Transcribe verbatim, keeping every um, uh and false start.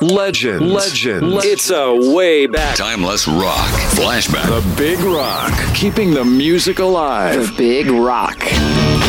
legend, legend. It's a way back. Timeless rock. Flashback. The Big Rock. Keeping the music alive. The Big Rock.